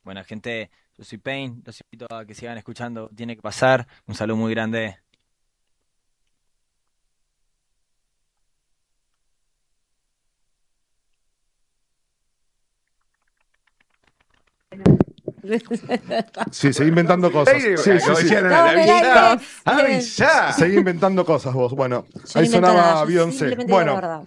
Bueno, gente, yo soy Pain, los invito a que sigan escuchando. Tiene que pasar. Un saludo muy grande. Sí, seguí inventando cosas. Sí, sí, Como sí. decían, Estamos en el avisá, aire. avisá. Seguí inventando cosas vos. Bueno, Yo ahí no invento sonaba nada, yo Beyoncé. simplemente digo la Bueno, verdad.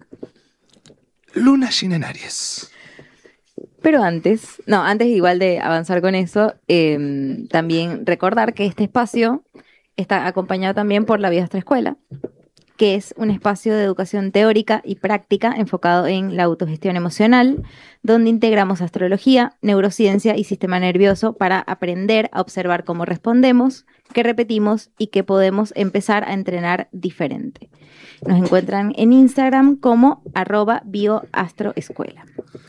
Luna llena en Aries. Pero antes igual de avanzar con eso, también recordar que este espacio está acompañado también por La Viastra Escuela, que es un espacio de educación teórica y práctica enfocado en la autogestión emocional, donde integramos astrología, neurociencia y sistema nervioso para aprender a observar cómo respondemos, qué repetimos y qué podemos empezar a entrenar diferente. Nos encuentran en Instagram como @bioastroescuela.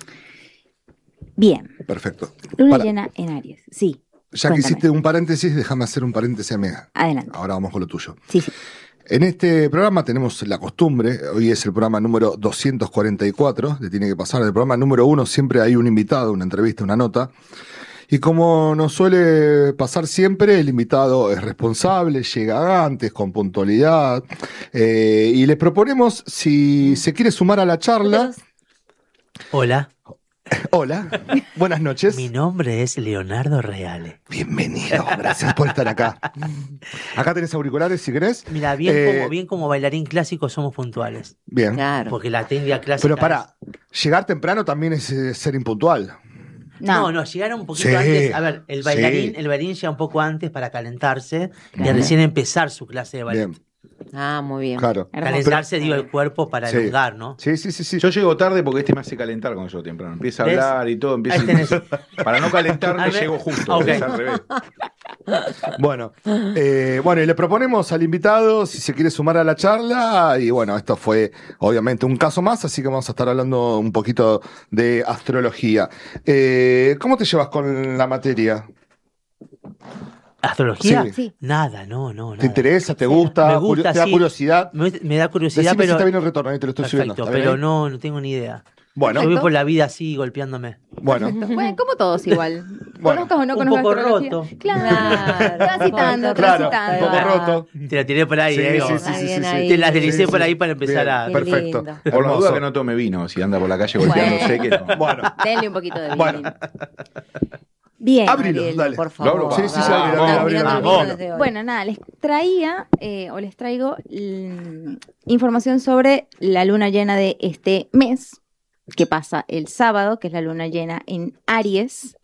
Bien, perfecto. luna Para, llena en Aries. Sí, ya que cuéntame. hiciste un paréntesis, déjame hacer un paréntesis a mí. Adelante. Ahora vamos con lo tuyo. Sí, sí. En este programa tenemos la costumbre, hoy es el programa número 244, de Tiene que pasar. En el programa número 1 siempre hay un invitado, una entrevista, una nota. Y como nos suele pasar siempre, el invitado es responsable, llega antes, con puntualidad. Y les proponemos, si se quiere sumar a la charla. Hola, Hola, buenas noches. mi nombre es Leonardo Reale. Bienvenido, gracias por estar acá. Acá tenés auriculares si querés. Mira, bien como bailarín clásico somos puntuales. Bien. Claro. Porque la técnica clásica. Pero para, llegar temprano también es ser impuntual. No, llegaron un poquito Sí, antes. A ver, el bailarín sí. llega un poco antes para calentarse y Claro. recién empezar su clase de baile. Bien, Ah, muy bien. claro. Hermoso. Calentarse, digo, el cuerpo para Sí. elongar, ¿no? Sí, sí, sí, sí. Yo llego tarde porque este me hace calentar cuando llego temprano. Empieza a ¿Ves? hablar y todo. Ahí tenés. Para no calentarme, A ver. llego justo. Ok. Es al revés. Bueno, y le proponemos al invitado si se quiere sumar a la charla. Y bueno, esto fue obviamente un caso más, así que vamos a estar hablando un poquito de astrología. ¿Cómo te llevas con la materia? ¿Astrología? Sí. Sí. Nada, no, nada. ¿Te interesa? ¿Te gusta? Me gusta, ¿Te da sí. curiosidad? Me da curiosidad, Decime si pero. está bien el retorno, ahí te lo estoy subiendo. Perfecto, ¿Está bien pero ahí? no tengo ni idea. Bueno, Yo voy Perfecto. por la vida así, golpeándome. bueno. Bueno, como todos igual. Bueno. Conozcas o no Un conozcas poco astrología. roto. Claro. Transitando, Claro, transitando. un poco roto. Te la tiré por ahí, Sí, Diego. sí, sí, sí, sí, sí. Te las delicé Sí, por sí. ahí para empezar Bien, a. Qué perfecto. lindo. Por la Hermoso. duda que no tome vino. Si anda por la calle golpeando, Bueno. sé que no. Bueno, Denle un poquito de Bueno. vino. Bien. Abrilo, Ariel, dale. por favor. Lo abro. Sí, sí, sí, Vamos, abrilo, Estamos abrilo, mirando abrilo. el Vamos. video desde hoy. Bueno, nada, les traigo información sobre la luna llena de este mes, que pasa el sábado, que es la luna llena en Aries.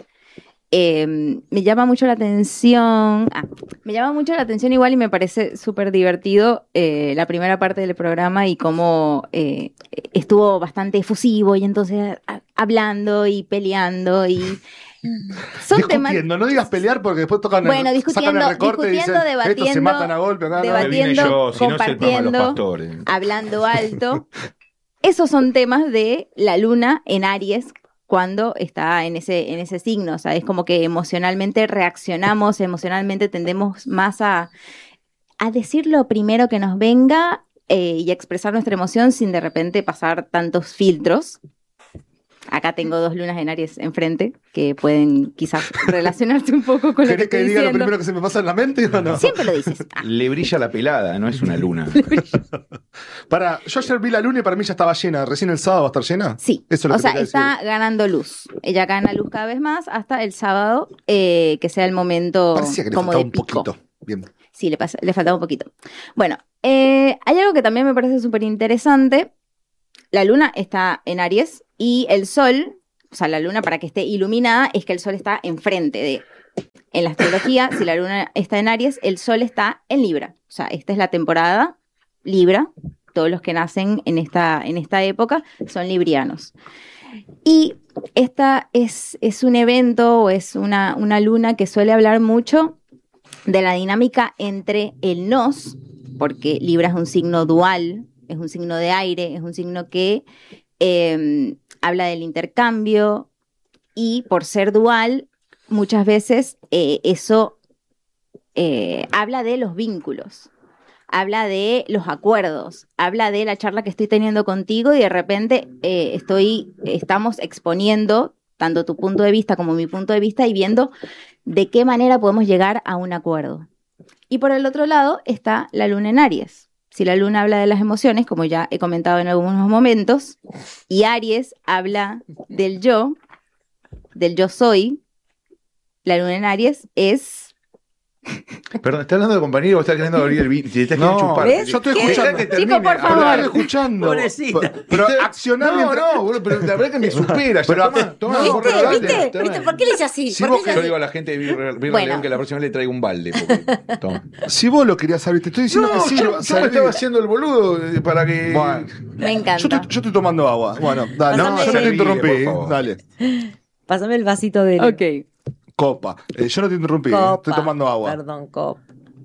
Me llama mucho la atención, igual y me parece súper divertido la primera parte del programa y cómo estuvo bastante efusivo y entonces hablando y peleando y son temas. Discutiendo, no digas pelear porque después tocan Bueno, sacan discutiendo, el recorte y dicen, discutiendo, estos se debatiendo, matan a golpe acá. ¿no? debatiendo. Vine yo, si no es el programa de los compartiendo. pastores. Hablando alto. Esos son temas de la luna en Aries cuando está en ese signo. O sea, es como que emocionalmente reaccionamos, emocionalmente tendemos más a decir lo primero que nos venga y a expresar nuestra emoción sin de repente pasar tantos filtros. Acá tengo dos lunas en Aries enfrente que pueden quizás relacionarse un poco con lo que ¿Querés que estoy diga lo diciendo. primero que se me pasa en la mente o no? Siempre lo dices. Ah, Le brilla la pelada, no es una luna. Yo ayer vi la luna y para mí ya estaba llena. Recién el sábado va a estar llena. sí, Eso es lo o que sea, te quería está decir. ganando luz. Ella gana luz cada vez más hasta el sábado, que sea el momento Parecía que le como faltaba de un pico. poquito. Bien. Sí, le faltaba un poquito. Bueno, hay algo que también me parece súper interesante. La luna está en Aries y el sol, o sea, la luna para que esté iluminada es que el sol está enfrente de. En la astrología, si la luna está en Aries, el sol está en Libra. O sea, esta es la temporada Libra. Todos los que nacen en esta época son librianos. Y esta es un evento o es una luna que suele hablar mucho de la dinámica entre el nos, porque Libra es un signo dual, es un signo de aire, es un signo que habla del intercambio y por ser dual, muchas veces eso habla de los vínculos, habla de los acuerdos, habla de la charla que estoy teniendo contigo y de repente estamos exponiendo tanto tu punto de vista como mi punto de vista y viendo de qué manera podemos llegar a un acuerdo. Y por el otro lado está la luna en Aries. Si la luna habla de las emociones, como ya he comentado en algunos momentos, y Aries habla del yo soy, la luna en Aries es... Perdón, ¿estás hablando de compañía o estás queriendo abrir el vino? Si te estás queriendo chupar. ¿ves? Yo estoy escuchando. Chico, por favor. Estoy escuchando. Pobrecita. Pero accionar No, boludo, pero la verdad que me supera. Pero toma, ¿Viste? ¿Por qué le dice así? Si ¿Por vos qué le Yo hace digo a la gente de Birra Bueno. León que la próxima vez le traigo un balde. Porque, toma. Si vos lo querías saber, te estoy diciendo No, que sí. yo me estaba haciendo el boludo para que. Bueno, Me encanta. yo estoy tomando agua. Bueno, dale. Pásame No, yo no te el- interrumpí. por favor. Dale. Pásame el vasito de Ok. Copa. Yo no te interrumpí. copa. Estoy tomando agua. Perdón, copa.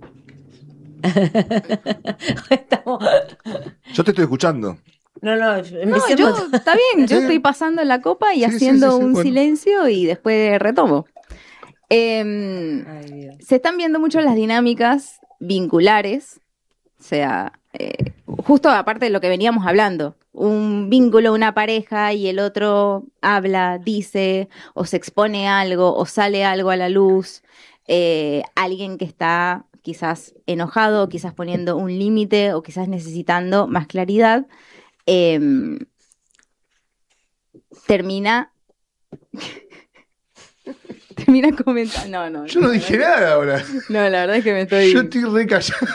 Estamos... Yo te estoy escuchando. No, No, empecemos. está bien, yo Sí. estoy pasando la copa y Sí, sí, haciendo sí, sí, un bueno. silencio y después retomo. Ay, Dios. Se están viendo mucho las dinámicas vinculares, o sea, justo aparte de lo que veníamos hablando, un vínculo, una pareja y el otro habla, dice o se expone algo o sale algo a la luz, alguien que está quizás enojado, quizás poniendo un límite o quizás necesitando más claridad, termina comentando. No, Yo no dije nada ahora. No, la verdad es que me estoy. Yo estoy re callado.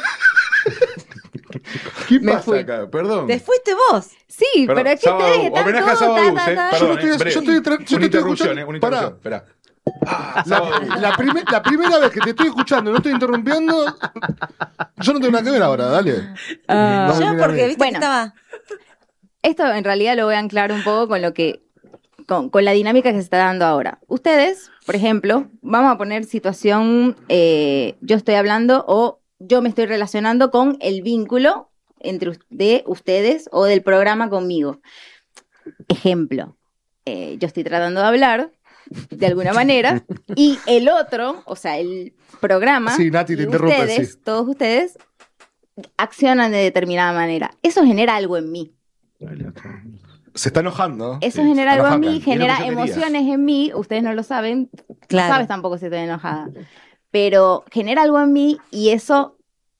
¿Qué Me pasa fui. acá? Perdón. Te fuiste vos. Sí, Perdón, pero es que Sábado ustedes Dulce. están Homenaje a todos Sábado ta, Dulce. ta, ta. Perdón, Yo te breve. estoy Una interrupción, escuchando. una Pará. interrupción. Esperá. Sábado Dulce. La primera vez que te estoy escuchando, no estoy interrumpiendo. Yo no tengo nada que ver ahora, dale. Ah. No, Yo mira, porque mira. viste Bueno. que estaba. Esto en realidad lo voy a anclar un poco con lo que. Con la dinámica que se está dando ahora. Ustedes, por ejemplo, vamos a poner situación, yo estoy hablando o yo me estoy relacionando con el vínculo de ustedes o del programa conmigo. Ejemplo, yo estoy tratando de hablar de alguna manera y el otro, o sea, el programa, Sí, Nati, te y interrumpe, ustedes, sí. todos ustedes, accionan de determinada manera. Eso genera algo en mí. Se está enojando. Eso Sí, genera se algo en enojan. mí, Es lo que genera yo quería. emociones en mí. Ustedes no lo saben, Claro. no sabes tampoco si estoy enojada. Pero genera algo en mí y eso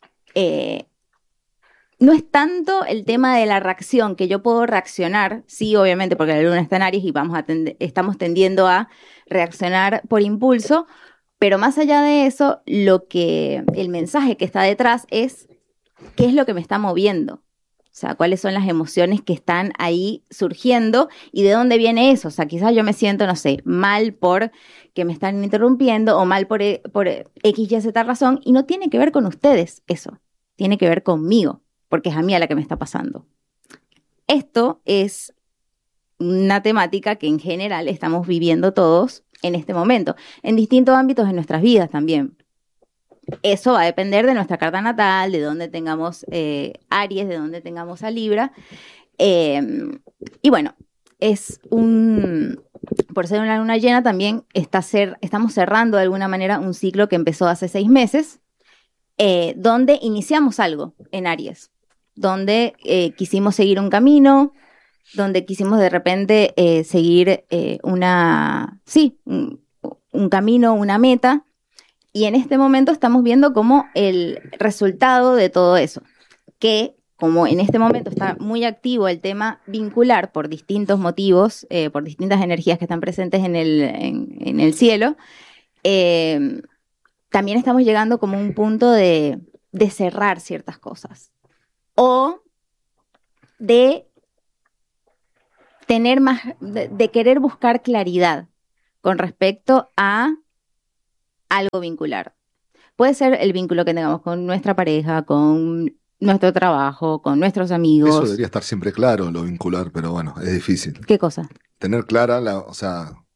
no es tanto el tema de la reacción, que yo puedo reaccionar, sí, obviamente, porque la luna está en Aries y estamos tendiendo a reaccionar por impulso, pero más allá de eso, el mensaje que está detrás es qué es lo que me está moviendo. O sea, cuáles son las emociones que están ahí surgiendo y de dónde viene eso. O sea, quizás yo me siento, no sé, mal por que me están interrumpiendo o mal por X, Y, Z razón y no tiene que ver con ustedes eso. Tiene que ver conmigo, porque es a mí a la que me está pasando. Esto es una temática que en general estamos viviendo todos en este momento, en distintos ámbitos de nuestras vidas también. Eso va a depender de nuestra carta natal, de dónde tengamos Aries, de dónde tengamos a Libra. Y bueno, por ser una luna llena también estamos cerrando de alguna manera un ciclo que empezó hace 6 meses, donde iniciamos algo en Aries, donde quisimos seguir un camino, donde quisimos de repente seguir un camino, una meta. Y en este momento estamos viendo como el resultado de todo eso, que como en este momento está muy activo el tema vincular por distintos motivos, por distintas energías que están presentes en el cielo, también estamos llegando como a un punto de cerrar ciertas cosas o de tener más, de querer buscar claridad con respecto a algo vincular. Puede ser el vínculo que tengamos con nuestra pareja, con nuestro trabajo, con nuestros amigos. Eso debería estar siempre claro, lo vincular, pero bueno, es difícil. ¿Qué cosa? Tener clara, o sea,